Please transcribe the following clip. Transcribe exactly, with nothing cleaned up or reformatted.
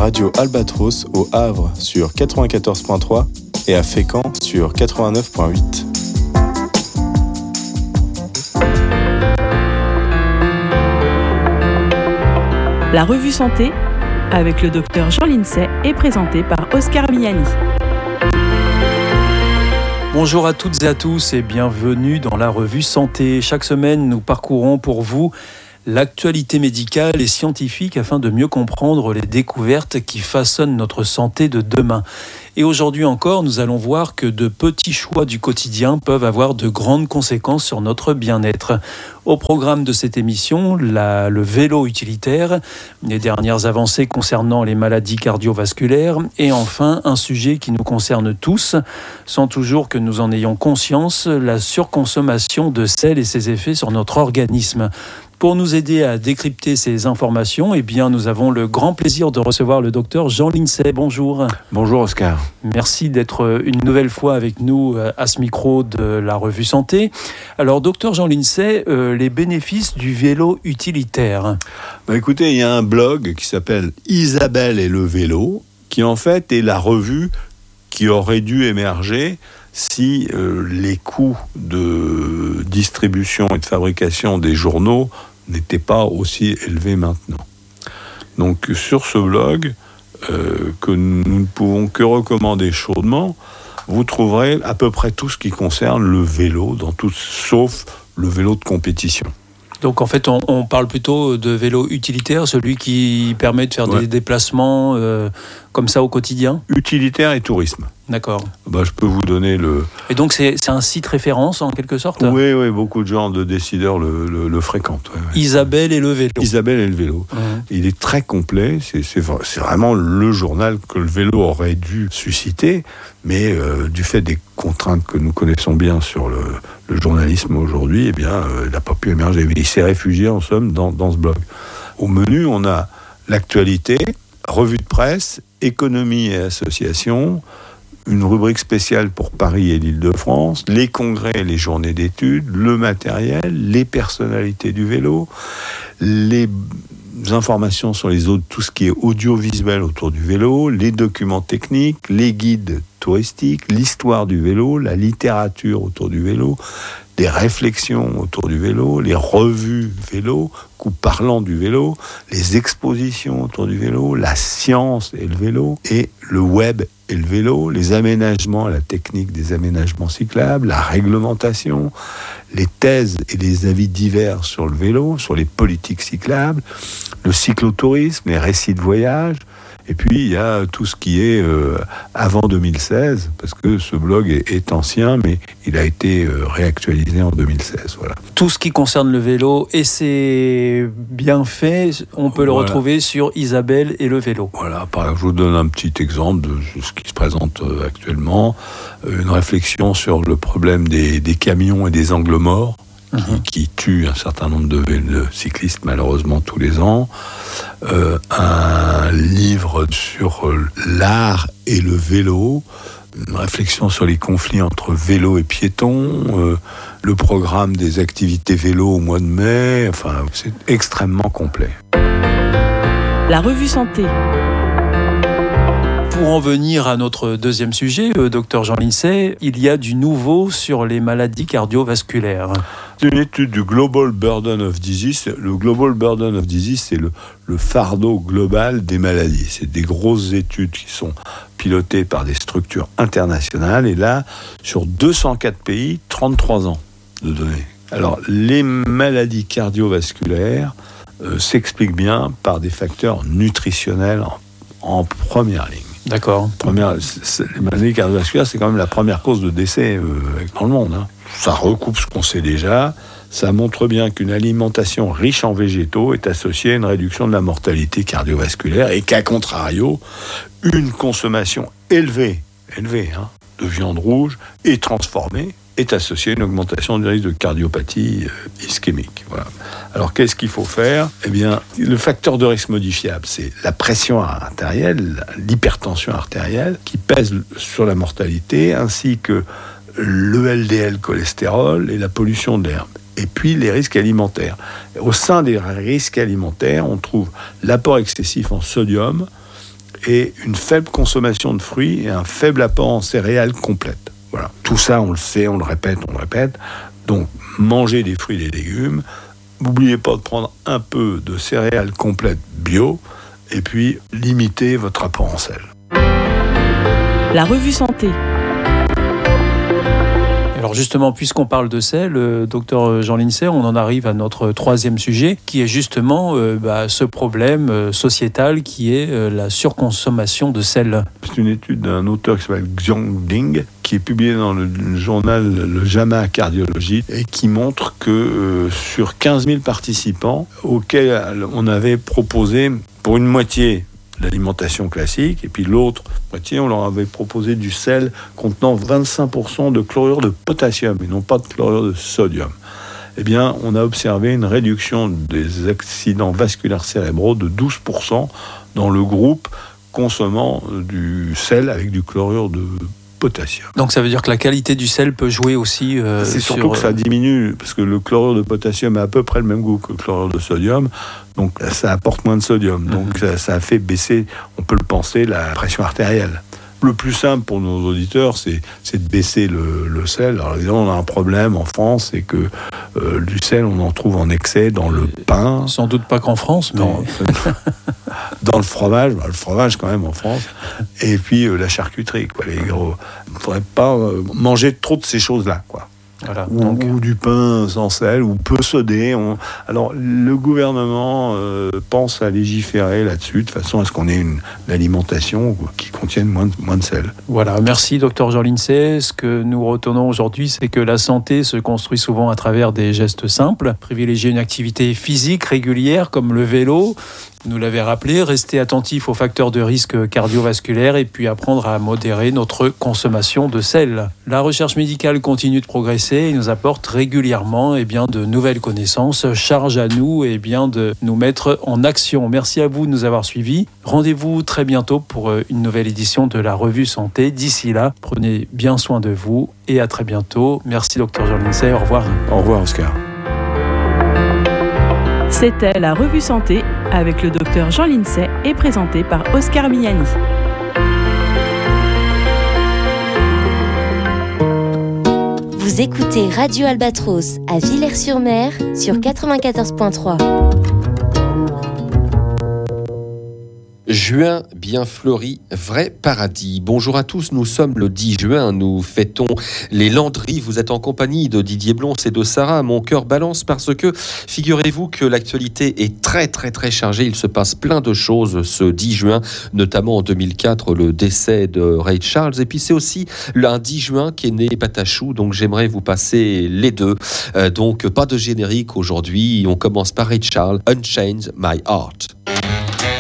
Radio Albatros au Havre sur quatre-vingt-quatorze virgule trois et à Fécamp sur quatre-vingt-neuf virgule huit. La revue Santé, avec le docteur Jean Lincey, est présentée par Oscar Miani. Bonjour à toutes et à tous et bienvenue dans la revue Santé. Chaque semaine, nous parcourons pour vous l'actualité médicale et scientifique afin de mieux comprendre les découvertes qui façonnent notre santé de demain. Et aujourd'hui encore, nous allons voir que de petits choix du quotidien peuvent avoir de grandes conséquences sur notre bien-être. Au programme de cette émission, la, le vélo utilitaire, les dernières avancées concernant les maladies cardiovasculaires et enfin un sujet qui nous concerne tous, sans toujours que nous en ayons conscience, la surconsommation de sel et ses effets sur notre organisme. Pour nous aider à décrypter ces informations, eh bien, nous avons le grand plaisir de recevoir le docteur Jean Lincey. Bonjour. Bonjour Oscar. Merci d'être une nouvelle fois avec nous à ce micro de la revue Santé. Alors, docteur Jean Lincey, euh, les bénéfices du vélo utilitaire. Bah, écoutez, il y a un blog qui s'appelle Isabelle et le vélo, qui en fait est la revue qui aurait dû émerger si euh, les coûts de distribution et de fabrication des journaux n'étaient pas aussi élevés maintenant. Donc sur ce blog, euh, que nous ne pouvons que recommander chaudement, vous trouverez à peu près tout ce qui concerne le vélo, dans tout, sauf le vélo de compétition. Donc en fait, on, on parle plutôt de vélo utilitaire, celui qui permet de faire ouais. des déplacements euh, comme ça au quotidien. Utilitaire et tourisme. D'accord. Bah, je peux vous donner le... Et donc c'est, c'est un site référence en quelque sorte ? Oui, oui, beaucoup de gens de décideurs le, le, le fréquentent. Ouais, ouais. Isabelle et le vélo. Isabelle et le vélo. Mmh. Il est très complet, c'est, c'est, c'est vraiment le journal que le vélo aurait dû susciter, mais euh, du fait des contraintes que nous connaissons bien sur le, le journalisme aujourd'hui, eh bien, euh, il n'a pas pu émerger. Il s'est réfugié en somme dans, dans ce blog. Au menu, on a l'actualité, revue de presse, économie et associations, une rubrique spéciale pour Paris et l'Île-de-France, les congrès et les journées d'études, le matériel, les personnalités du vélo, les informations sur les autres, tout ce qui est audiovisuel autour du vélo, les documents techniques, les guides touristiques, l'histoire du vélo, la littérature autour du vélo, des réflexions autour du vélo, les revues vélo, coups parlants du vélo, les expositions autour du vélo, la science et le vélo, et le web et le vélo, les aménagements, la technique des aménagements cyclables, la réglementation, les thèses et les avis divers sur le vélo, sur les politiques cyclables, le cyclotourisme, les récits de voyage. Et puis, il y a tout ce qui est euh, avant deux mille seize, parce que ce blog est, est ancien, mais il a été euh, réactualisé en deux mille seize. Voilà. Tout ce qui concerne le vélo et ses bienfaits, on peut voilà. le retrouver sur Isabelle et le vélo. Voilà, par exemple, je vous donne un petit exemple de ce qui se présente euh, actuellement. Une réflexion sur le problème des, des camions et des angles morts. Qui, qui tue un certain nombre de, de cyclistes malheureusement tous les ans, euh, un livre sur l'art et le vélo, une réflexion sur les conflits entre vélo et piétons, euh, le programme des activités vélo au mois de mai, enfin c'est extrêmement complet. La revue Santé. Pour en venir à notre deuxième sujet, euh, docteur Jean Lincey, il y a du nouveau sur les maladies cardiovasculaires. C'est une étude du Global Burden of Disease. Le Global Burden of Disease, c'est le, le fardeau global des maladies. C'est des grosses études qui sont pilotées par des structures internationales. Et là, sur deux cent quatre pays, trente-trois ans de données. Alors, les maladies cardiovasculaires euh, s'expliquent bien par des facteurs nutritionnels en, en première ligne. D'accord. Première, les maladies cardiovasculaires, c'est quand même la première cause de décès euh, dans le monde. Hein. Ça recoupe ce qu'on sait déjà. Ça montre bien qu'une alimentation riche en végétaux est associée à une réduction de la mortalité cardiovasculaire et qu'à contrario, une consommation élevée, élevée hein, de viande rouge et transformée est associée à une augmentation du risque de cardiopathie euh, ischémique. Voilà. Alors, qu'est-ce qu'il faut faire ? Eh bien, le facteur de risque modifiable, c'est la pression artérielle, l'hypertension artérielle, qui pèse sur la mortalité, ainsi que le L D L cholestérol et la pollution de l'air. Et puis, les risques alimentaires. Au sein des risques alimentaires, on trouve l'apport excessif en sodium et une faible consommation de fruits et un faible apport en céréales complètes. Voilà. Tout ça, on le sait, on le répète, on le répète. Donc, mangez des fruits et des légumes. N'oubliez pas de prendre un peu de céréales complètes bio et puis limitez votre apport en sel. La revue santé. Alors justement, puisqu'on parle de sel, euh, docteur Jean Lincey, on en arrive à notre troisième sujet, qui est justement euh, bah, ce problème euh, sociétal qui est euh, la surconsommation de sel. C'est une étude d'un auteur qui s'appelle Xiong Ding, qui est publiée dans le, le journal Le JAMA Cardiologie, et qui montre que euh, sur quinze mille participants, auxquels on avait proposé pour une moitié l'alimentation classique, et puis l'autre moitié, on leur avait proposé du sel contenant vingt-cinq pour cent de chlorure de potassium, et non pas de chlorure de sodium. Eh bien, on a observé une réduction des accidents vasculaires cérébraux de douze pour cent dans le groupe consommant du sel avec du chlorure de potassium. Donc ça veut dire que la qualité du sel peut jouer aussi euh, C'est surtout sur... que ça diminue, parce que le chlorure de potassium a à peu près le même goût que le chlorure de sodium, donc ça apporte moins de sodium. Donc mmh. ça, ça a fait baisser, on peut le penser, la pression artérielle. Le plus simple pour nos auditeurs, c'est, c'est de baisser le, le sel. Alors évidemment, on a un problème en France, c'est que euh, du sel, on en trouve en excès dans le pain. Sans doute pas qu'en France, mais... Dans, dans le fromage, bah, le fromage quand même en France. Et puis euh, la charcuterie, quoi, les gros. Il ne faudrait pas euh, manger trop de ces choses-là, quoi. Voilà, ou, donc... ou du pain sans sel, ou peu sodé. On... Alors, le gouvernement euh, pense à légiférer là-dessus, de façon à ce qu'on ait une, une alimentation qui contienne moins de, moins de sel. Voilà, merci docteur Jean Lincey. Ce que nous retenons aujourd'hui, c'est que la santé se construit souvent à travers des gestes simples. Privilégier une activité physique régulière comme le vélo, nous l'avez rappelé, rester attentif aux facteurs de risque cardiovasculaire et puis apprendre à modérer notre consommation de sel. La recherche médicale continue de progresser et nous apporte régulièrement eh bien, de nouvelles connaissances. Charge à nous eh bien, de nous mettre en action. Merci à vous de nous avoir suivis. Rendez-vous très bientôt pour une nouvelle édition de la Revue Santé. D'ici là, prenez bien soin de vous et à très bientôt. Merci docteur Jean Lincey. Au revoir. Au revoir Oscar. C'était la Revue Santé avec le docteur Jean Lincey et présenté par Oscar Miani. Vous écoutez Radio Albatros à Villers-sur-Mer sur quatre-vingt-quatorze point trois. Juin bien fleuri, vrai paradis. Bonjour à tous, nous sommes le dix juin, nous fêtons les Landry. Vous êtes en compagnie de Didier Blonce et de Sarah. Mon cœur balance parce que figurez-vous que l'actualité est très très très chargée. Il se passe plein de choses ce dix juin, notamment en deux mille quatre, le décès de Ray Charles. Et puis c'est aussi un dix juin qu'est né Patachou, donc j'aimerais vous passer les deux. Euh, donc pas de générique aujourd'hui, on commence par Ray Charles, Unchained My Heart.